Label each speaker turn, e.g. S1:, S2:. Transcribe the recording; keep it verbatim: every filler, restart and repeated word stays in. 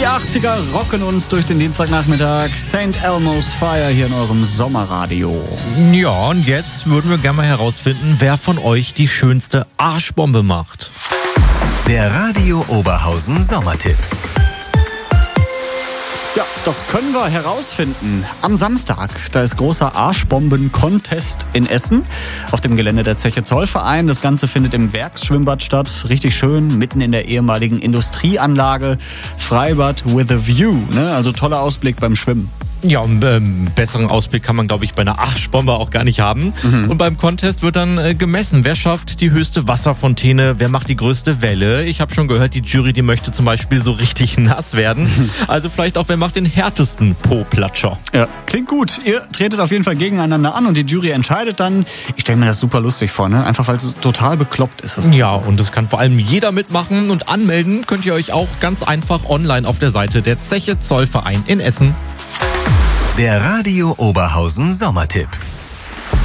S1: Die achtziger rocken uns durch den Dienstagnachmittag. Saint Elmo's Fire hier in eurem Sommerradio.
S2: Ja, und jetzt würden wir gerne mal herausfinden, wer von euch die schönste Arschbombe macht.
S3: Der Radio Oberhausen Sommertipp.
S1: Ja, das können wir herausfinden. Am Samstag, da ist großer Arschbomben-Contest in Essen auf dem Gelände der Zeche Zollverein. Das Ganze findet im Werksschwimmbad statt. Richtig schön, mitten in der ehemaligen Industrieanlage. Freibad with a view, ne? Also toller Ausblick beim Schwimmen.
S2: Ja, einen ähm, besseren Ausblick kann man, glaube ich, bei einer Arschbombe auch gar nicht haben. Mhm. Und beim Contest wird dann äh, gemessen, wer schafft die höchste Wasserfontäne, wer macht die größte Welle. Ich habe schon gehört, die Jury, die möchte zum Beispiel so richtig nass werden. Mhm. Also vielleicht auch, wer macht den härtesten Po-Platscher.
S1: Ja, klingt gut. Ihr tretet auf jeden Fall gegeneinander an und die Jury entscheidet dann. Ich stelle mir das super lustig vor, ne? Einfach weil es total bekloppt ist. Das
S2: ja, und das kann vor allem jeder mitmachen. Und anmelden könnt ihr euch auch ganz einfach online auf der Seite der Zeche Zollverein in Essen.
S3: Der Radio Oberhausen Sommertipp.